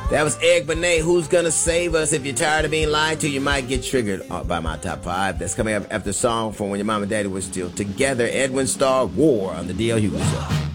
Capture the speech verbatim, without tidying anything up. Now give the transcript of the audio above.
That was Eric Benet, Who's Gonna Save Us? If you're tired of being lied to, you might get triggered by my top five. That's coming up after a song from When Your Mom and Daddy Were Still Together. Edwin Starr, War on the D L Hughley Show.